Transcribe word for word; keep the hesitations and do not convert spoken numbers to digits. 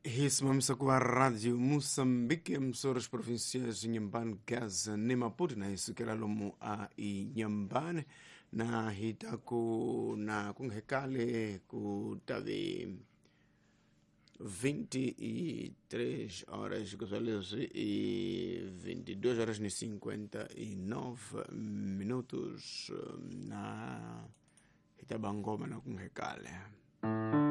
Hisimamisa kwa Radio Moçambique, emissoras provinciais Inhambane, Gaza, nem Maputo, na isso que era lomo a Inhambane, na hitako na kunghekale kutavi vinte e três horas, e vinte e duas horas e cinquenta e nove minutos na hitabangoma na kunghekale.